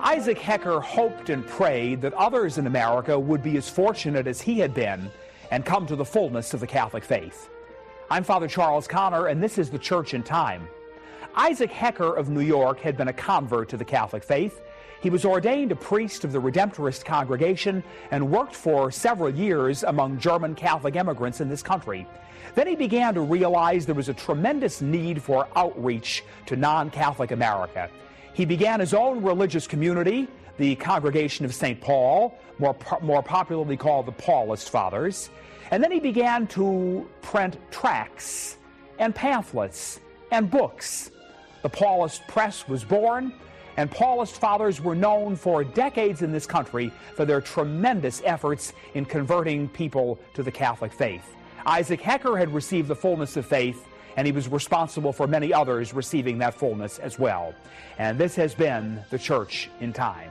Isaac Hecker hoped and prayed that others in America would be as fortunate as he had been and come to the fullness of the Catholic faith. I'm Father Charles Connor, and this is The Church in Time. Isaac Hecker of New York had been a convert to the Catholic faith. He was ordained a priest of the Redemptorist congregation and worked for several years among German Catholic immigrants in this country. Then he began to realize there was a tremendous need for outreach to non-Catholic America. He began his own religious community, the Congregation of St. Paul, more popularly called the Paulist Fathers. And then he began to print tracts and pamphlets and books. The Paulist Press was born, and Paulist Fathers were known for decades in this country for their tremendous efforts in converting people to the Catholic faith. Isaac Hecker had received the fullness of faith, and he was responsible for many others receiving that fullness as well. And this has been The Church in Time.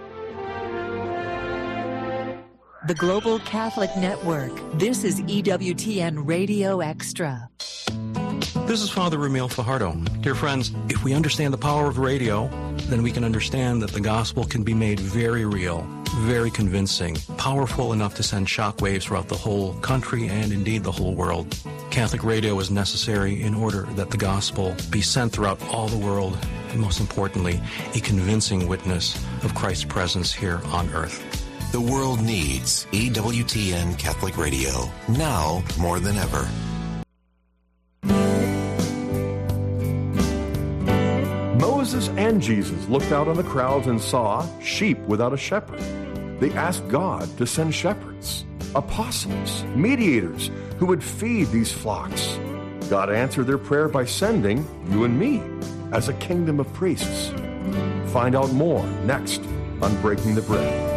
The Global Catholic Network. This is EWTN Radio Extra. This is Father Ramil Fajardo. Dear friends, if we understand the power of radio, then we can understand that the gospel can be made very real, very convincing, powerful enough to send shockwaves throughout the whole country and indeed the whole world. Catholic radio is necessary in order that the gospel be sent throughout all the world, and most importantly, a convincing witness of Christ's presence here on earth. The world needs EWTN Catholic Radio, now more than ever. Moses and Jesus looked out on the crowds and saw sheep without a shepherd. They asked God to send shepherds, apostles, mediators who would feed these flocks. God answered their prayer by sending you and me as a kingdom of priests. Find out more next on Breaking the Bread.